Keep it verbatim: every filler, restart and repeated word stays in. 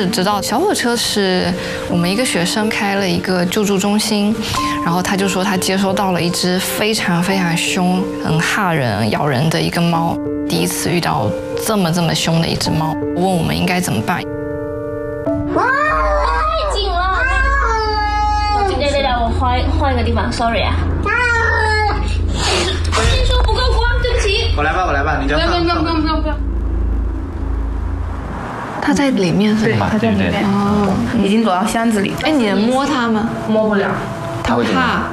始知道小火车是我们一个学生开了一个救助中心，然后他就说他接收到了一只非常非常凶、很吓人、咬人的一个猫，第一次遇到这么这么凶的一只猫，问我们应该怎么办。 太紧了！对对对，我换换一个地方 ，sorry 啊。技术不够光，对不起。 我来吧，我来吧，你就。不用不用不用不用不用。 它在里面是吧？ 吧？ 它在里面。 哦， 已经躲到箱子里。 哎，你能摸它吗？ 摸不了， 它怕。